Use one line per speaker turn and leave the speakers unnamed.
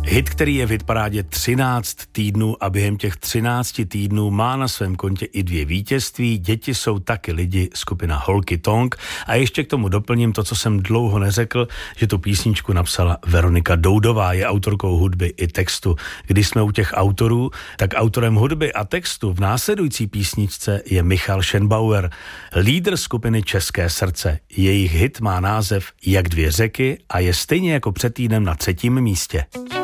Hit, který je v hitparádě 13 týdnů a během těch 13 týdnů má na svém kontě i 2 vítězství. Děti jsou taky lidi, skupina Holky Tonk. A ještě k tomu doplním to, co jsem dlouho neřekl, že tu písničku napsala Veronika Doudová, je autorkou hudby i textu. Když jsme u těch autorů, tak autorem hudby a textu v následující písničce je Michal Schenbauer, lídr skupiny České srdce. Jejich hit má název Jak 2 řeky a je stejně jako před týdnem na 3. místě.